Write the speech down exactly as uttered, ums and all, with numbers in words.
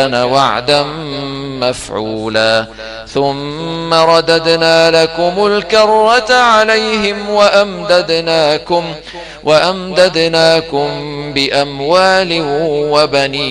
كان وعدا مفعولا ثم رددنا لكم الكرة عليهم وأمددناكم, وأمددناكم بأموال وبنين